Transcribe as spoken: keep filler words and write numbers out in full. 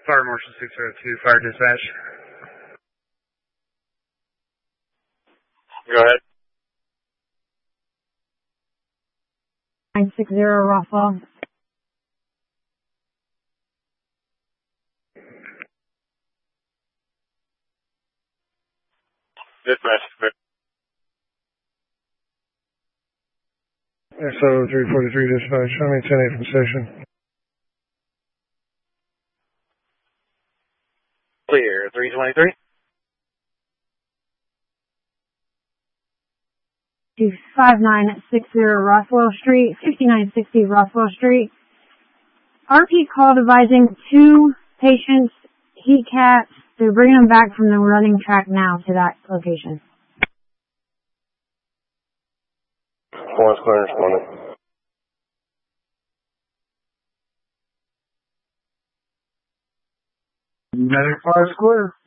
Fire Marshal six oh two, Fire Dispatch. Go ahead. nine six zero Roswell. Dispatch. X O three forty-three Dispatch. I mean ten eight from station. Clear. three twenty-three. two five nine six zero Roswell Street, fifty-nine sixty Roswell Street. R P called advising two patients, heat caps. They're bringing them back from the running track now to that location. Four's clear, responding. Medic five square.